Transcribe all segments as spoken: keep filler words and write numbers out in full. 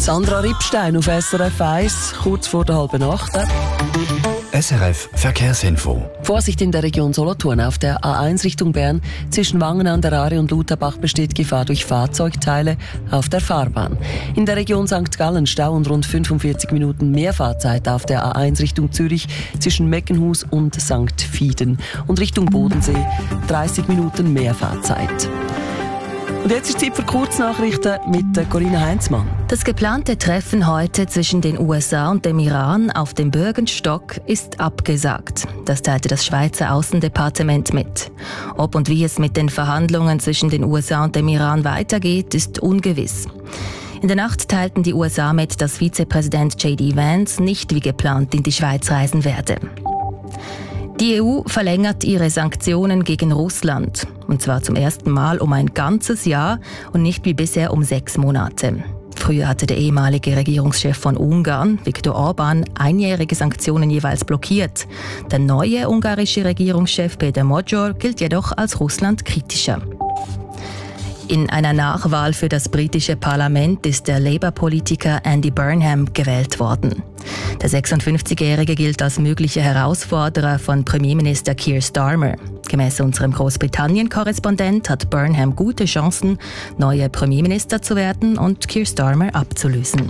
Sandra Rippstein auf S R F eins, kurz vor der halben Nacht. S R F Verkehrsinfo. Vorsicht in der Region Solothurn. Auf der A eins Richtung Bern zwischen Wangen an der Aare und Lutherbach besteht Gefahr durch Fahrzeugteile auf der Fahrbahn. In der Region Sankt Gallen Stau und rund fünfundvierzig Minuten mehr Fahrzeit auf der A eins Richtung Zürich zwischen Meckenhus und Sankt Fieden. Und Richtung Bodensee dreißig Minuten mehr Fahrzeit. Und jetzt ist Zeit für Kurznachrichten mit Corinna Heinzmann. Das geplante Treffen heute zwischen den U S A und dem Iran auf dem Bürgenstock ist abgesagt. Das teilte das Schweizer Außendepartement mit. Ob und wie es mit den Verhandlungen zwischen den U S A und dem Iran weitergeht, ist ungewiss. In der Nacht teilten die U S A mit, dass Vizepräsident J D Vance nicht wie geplant in die Schweiz reisen werde. Die E U verlängert ihre Sanktionen gegen Russland. Und zwar zum ersten Mal um ein ganzes Jahr und nicht wie bisher um sechs Monate. Früher hatte der ehemalige Regierungschef von Ungarn, Viktor Orbán, einjährige Sanktionen jeweils blockiert. Der neue ungarische Regierungschef Péter Magyar gilt jedoch als russlandkritischer. In einer Nachwahl für das britische Parlament ist der Labour-Politiker Andy Burnham gewählt worden. Der sechsundfünfzigjährige gilt als möglicher Herausforderer von Premierminister Keir Starmer. Gemäss unserem Großbritannien-Korrespondent hat Burnham gute Chancen, neuer Premierminister zu werden und Keir Starmer abzulösen.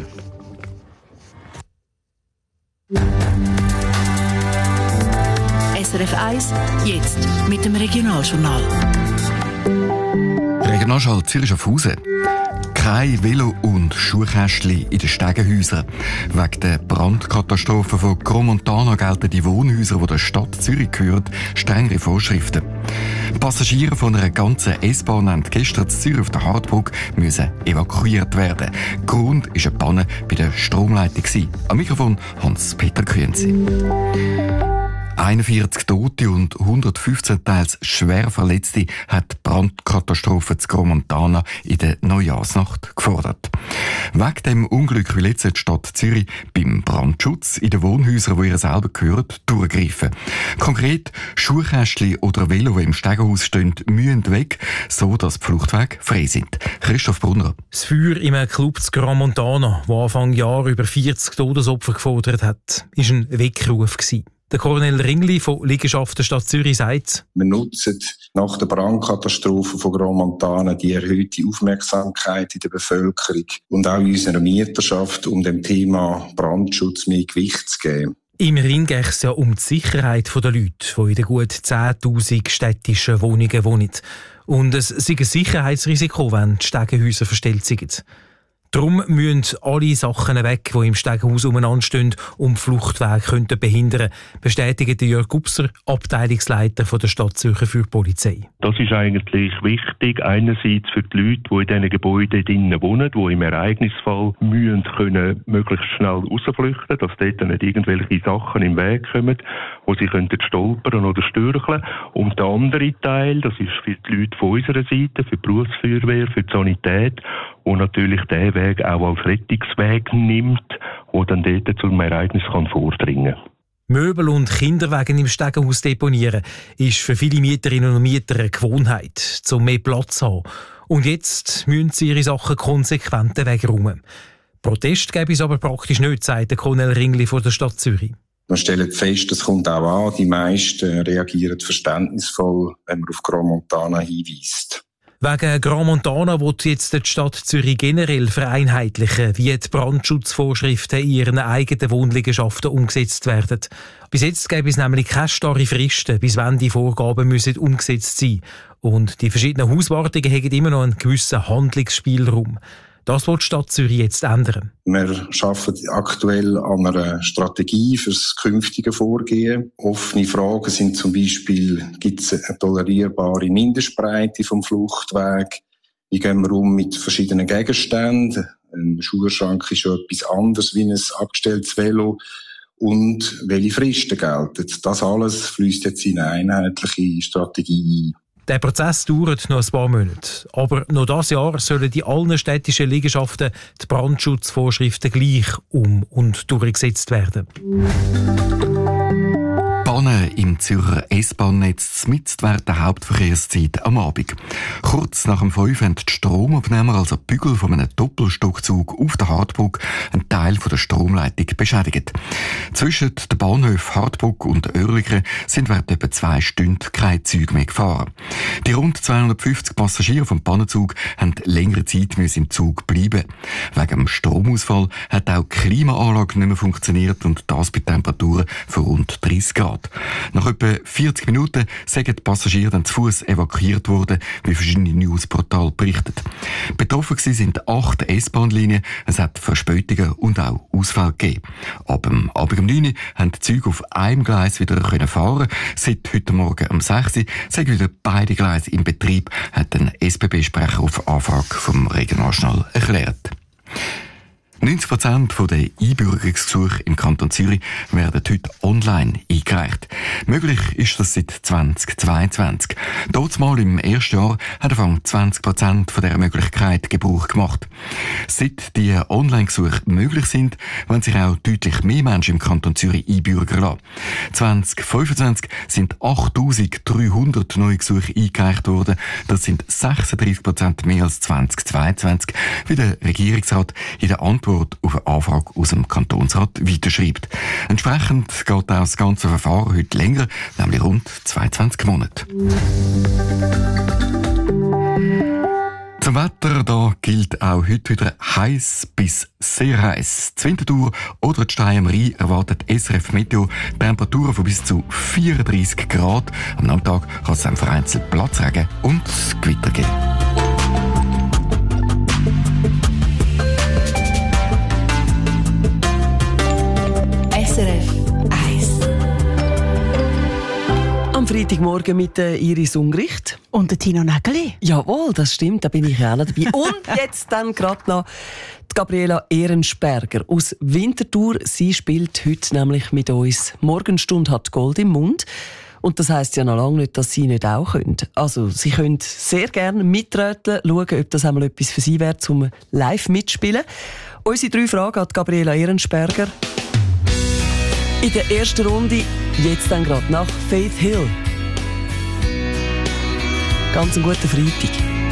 S R F eins, jetzt mit dem Regionaljournal. Regionalschall Zürich-Schaffhausen. Kein Velo- und Schuhkästchen in den Stegenhäusern. Wegen der Brandkatastrophe von Gromontana gelten die Wohnhäuser, die der Stadt Zürich gehören, strengere Vorschriften. Passagiere von einer ganzen S-Bahn haben gestern in Zürich auf der Hartbrücke müssen evakuiert werden. Grund war eine Panne bei der Stromleitung. Am Mikrofon Hans-Peter Künzi. einundvierzig Tote und hundertfünfzehn teils schwer Verletzte hat die Brandkatastrophe zu Gromontana in der Neujahrsnacht gefordert. Wegen dem Unglück will jetzt die Stadt Zürich beim Brandschutz in den Wohnhäusern, die ihr selber gehört, durchgreifen. Konkret, Schuhkästchen oder Velo, die im Stegenhaus stehen, müssen weg, so dass die Fluchtwege frei sind. Christoph Brunner. Das Feuer im Club zu Gromontana, das Anfang Jahr über vierzig Todesopfer gefordert hat, war ein Weckruf gewesen. Der Cornel Ringli von Liegenschaften Stadt Zürich sagt: Wir nutzen nach der Brandkatastrophe von Gromontana die erhöhte Aufmerksamkeit in der Bevölkerung und auch in unserer Mieterschaft, um dem Thema Brandschutz mehr Gewicht zu geben. Im Ring geht es ja um die Sicherheit der Leute, die in den gut zehntausend städtischen Wohnungen wohnen. Und es ist ein Sicherheitsrisiko, wenn die Stegenhäuser verstellt sind. Darum müssen alle Sachen weg, die im Stegenhaus umeinander stehen, um die Fluchtwege behindern könnten, bestätigt Jörg Gubser, Abteilungsleiter der Stadt Zürcher für die Polizei. Das ist eigentlich wichtig, einerseits für die Leute, die in diesen Gebäuden drinnen wohnen, die im Ereignisfall müssen können möglichst schnell rausflüchten, dass dort nicht irgendwelche Sachen im Weg kommen, wo sie könnten stolpern oder stürcheln. Und der andere Teil, das ist für die Leute von unserer Seite, für die Berufsfeuerwehr, für die Sanität, wo natürlich der Weg auch als Rettungsweg nimmt, der dann dort zum Ereignis kann vordringen kann. Möbel und Kinderwagen im Stegenhaus deponieren ist für viele Mieterinnen und Mieter eine Gewohnheit, um mehr Platz zu haben. Und jetzt müssen sie ihre Sachen konsequent wegräumen. Protest gäbe es aber praktisch nicht, sagt der Cornel Ringli von der Stadt Zürich. Wir stellen fest, es kommt auch an, die meisten reagieren verständnisvoll, wenn man auf Gromontana hinweist. Wegen Gromontana will jetzt die Stadt Zürich generell vereinheitlichen, wie die Brandschutzvorschriften in ihren eigenen Wohnliegenschaften umgesetzt werden. Bis jetzt gäbe es nämlich keine starre Fristen, bis wann die Vorgaben müssen umgesetzt sein. Und die verschiedenen Hauswartungen haben immer noch einen gewissen Handlungsspielraum. Das will die Stadt Zürich jetzt ändern. Wir arbeiten aktuell an einer Strategie für das künftige Vorgehen. Offene Fragen sind zum Beispiel, gibt es eine tolerierbare Mindestbreite vom Fluchtweg? Wie gehen wir um mit verschiedenen Gegenständen? Ein Schuhschrank ist schon etwas anderes wie ein abgestelltes Velo. Und welche Fristen gelten? Das alles fließt jetzt in eine einheitliche Strategie ein. Der Prozess dauert noch ein paar Monate. Aber noch dieses Jahr sollen in allen städtischen Liegenschaften die Brandschutzvorschriften gleich um- und durchgesetzt werden. Pannen im im Zürcher S-Bahn-Netz mitten während der Hauptverkehrszeit am Abend. Kurz nach dem fünf haben die Stromabnehmer, also die Bügel von einem Doppelstockzug auf der Hartbrücke, einen Teil von der Stromleitung beschädigt. Zwischen den Bahnhöfen Hartbrücke und Oerlikon sind während etwa zwei Stunden keine Züge mehr gefahren. Die rund zweihundertfünfzig Passagiere vom Pannenzug haben längere Zeit im Zug bleiben. Wegen dem Stromausfall hat auch die Klimaanlage nicht mehr funktioniert und das bei Temperaturen von rund dreißig Grad. Nach etwa vierzig Minuten sind die Passagiere dann zu Fuß evakuiert worden, wie verschiedene Newsportale berichtet. Betroffen sind acht S-Bahn-Linien, es hat Verspätungen und auch Ausfälle gegeben. Ab dem Abend um neun Uhr haben die Züge auf einem Gleis wieder fahren. Seit heute Morgen um sechs Uhr sind wieder beide Gleise in Betrieb, hat ein S B B-Sprecher auf Anfrage vom Regionaljournal erklärt. neunzig Prozent der Einbürgerungsgesuche im Kanton Zürich werden heute online eingereicht. Möglich ist das seit zweitausendzweiundzwanzig. Dort mal im ersten Jahr hat Anfang zwanzig Prozent von dieser Möglichkeit Gebrauch gemacht. Seit die Online-Gesuche möglich sind, wollen sich auch deutlich mehr Menschen im Kanton Zürich einbürgern lassen. zwanzig fünfundzwanzig sind achttausenddreihundert neue Gesuche eingereicht worden. Das sind sechsunddreißig Prozent mehr als zweitausendzweiundzwanzig, wie der Regierungsrat in der Antwort auf eine Anfrage aus dem Kantonsrat weiterschreibt. Entsprechend geht auch das ganze Verfahren heute länger, nämlich rund zweiundzwanzig Monate. Zum Wetter, da gilt auch heute wieder heiß bis sehr heiß. Die Winterthur oder die Steine am Rhein erwartet S R F Meteo Temperaturen von bis zu vierunddreißig Grad. Am Nachmittag kann es dann vereinzelt Platzregen und Gewitter geben. S R F eins. Am Freitagmorgen mit der Iris Ungricht. Und der Tino Nägeli. Jawohl, das stimmt, da bin ich auch noch dabei. Und jetzt dann gerade noch die Gabriela Ehrensperger aus Winterthur. Sie spielt heute nämlich mit uns. Morgenstunde hat Gold im Mund. Und das heisst ja noch lange nicht, dass Sie nicht auch können. Also, Sie können sehr gerne mitreden, schauen, ob das einmal etwas für Sie wäre, zum live mitspielen. Unsere drei Fragen an Gabriela Ehrensperger. In der ersten Runde, jetzt dann gerade nach Faith Hill. Ganz ein guter Freitag.